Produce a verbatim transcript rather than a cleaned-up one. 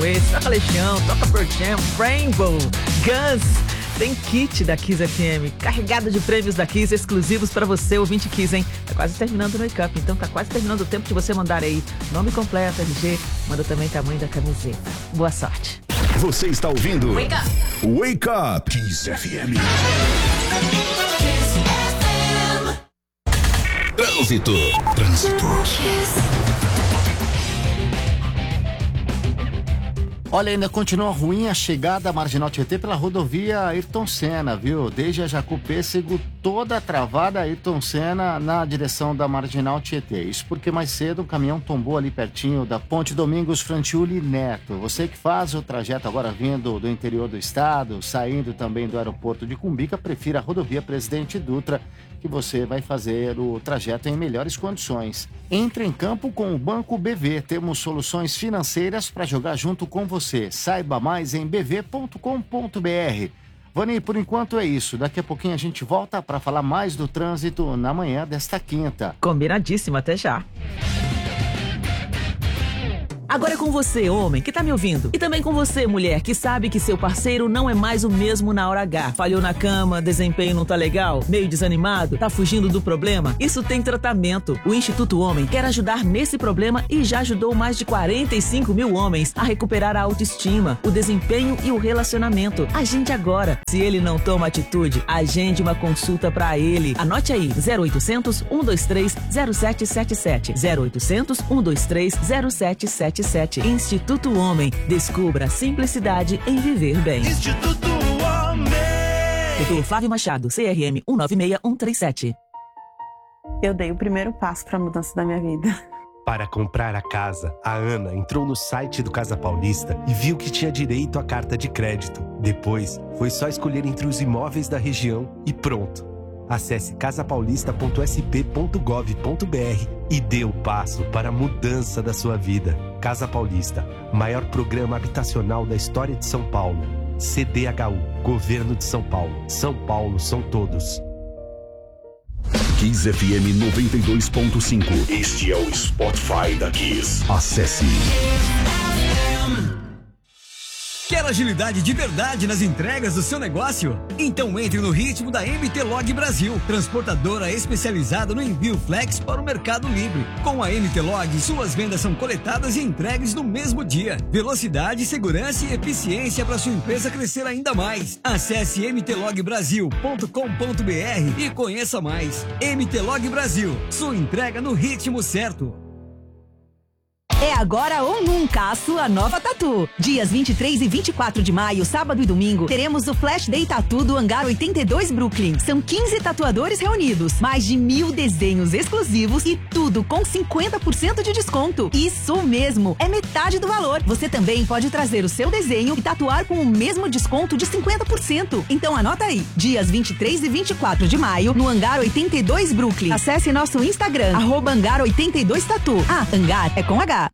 Straits, toca Legião, toca Pearl Jam, Rainbow, Guns. Tem kit da Kiss F M, carregado de prêmios da Kiss, exclusivos pra você, ouvinte Kiss, hein? Tá quase terminando o Wake Up, então tá quase terminando o tempo de você mandar aí nome completo, R G, manda também tamanho da camiseta. Boa sorte. Você está ouvindo Wake Up, Wake Up Kiss F M. Trânsito. Trânsito. Olha, ainda continua ruim a chegada à Marginal Tietê pela rodovia Ayrton Senna, viu? Desde a Jacú-Pêssego, toda travada Ayrton Senna na direção da Marginal Tietê. Isso porque mais cedo um caminhão tombou ali pertinho da Ponte Domingos Frantiuli Neto. Você que faz o trajeto agora vindo do interior do estado, saindo também do aeroporto de Cumbica, prefira a rodovia Presidente Dutra, que você vai fazer o trajeto em melhores condições. Entre em campo com o Banco B V. Temos soluções financeiras para jogar junto com você. Saiba mais em b v ponto com ponto b r. Vani, por enquanto é isso. Daqui a pouquinho a gente volta para falar mais do trânsito na manhã desta quinta. Combinadíssimo, até já. Agora é com você, homem, que tá me ouvindo. E também com você, mulher, que sabe que seu parceiro não é mais o mesmo na hora H. Falhou na cama, desempenho não tá legal, meio desanimado, tá fugindo do problema? Isso tem tratamento. O Instituto Homem quer ajudar nesse problema e já ajudou mais de quarenta e cinco mil homens a recuperar a autoestima, o desempenho e o relacionamento. Agende agora. Se ele não toma atitude, agende uma consulta pra ele. Anote aí, zero oitocentos, um dois três, zero sete sete sete. zero oitocentos, um dois três, zero sete sete sete. Instituto Homem. Descubra a simplicidade em viver bem. Instituto Homem. doutor Flávio Machado, C R M um nove seis um três sete. Eu dei o primeiro passo para a mudança da minha vida. Para comprar a casa, a Ana entrou no site do Casa Paulista e viu que tinha direito à carta de crédito. Depois, foi só escolher entre os imóveis da região e pronto. Acesse casa paulista ponto s p ponto gov ponto b r e dê o passo para a mudança da sua vida. Casa Paulista, maior programa habitacional da história de São Paulo. C D H U, Governo de São Paulo. São Paulo são todos. Kiss F M noventa e dois ponto cinco. Este é o Spotify da Kiss. Acesse. Quer agilidade de verdade nas entregas do seu negócio? Então entre no ritmo da M T Log Brasil, transportadora especializada no envio flex para o Mercado Livre. Com a M T Log, suas vendas são coletadas e entregues no mesmo dia. Velocidade, segurança e eficiência para sua empresa crescer ainda mais. Acesse m t log brasil ponto com ponto b r e conheça mais. M T Log Brasil, sua entrega no ritmo certo. É agora ou nunca a sua nova Tatu. Dias vinte e três e vinte e quatro de maio, sábado e domingo, teremos o Flash Day Tatu do Hangar oitenta e dois Brooklyn. São quinze tatuadores reunidos, mais de mil desenhos exclusivos e tudo com cinquenta por cento de desconto. Isso mesmo, é metade do valor. Você também pode trazer o seu desenho e tatuar com o mesmo desconto de cinquenta por cento. Então anota aí, dias vinte e três e vinte e quatro de maio, no Hangar oitenta e dois Brooklyn. Acesse nosso Instagram, arroba Hangar oitenta e dois Tatu. Ah, Hangar é com H.